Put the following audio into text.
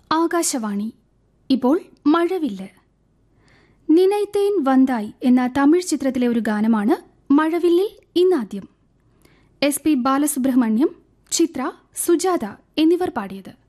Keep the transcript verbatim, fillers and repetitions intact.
ആകാശവാണി. ഇപ്പോൾ മഴവില്ല്. നിനൈത്തേൻ വന്തായ് എന്ന തമിഴ് ചിത്രത്തിലെ ഒരു ഗാനമാണ് മഴവില്ലിൽ ഇന്നാദ്യം. എസ് പി ബാലസുബ്രഹ്മണ്യം, ചിത്ര, സുജാത എന്നിവർ പാടിയത്.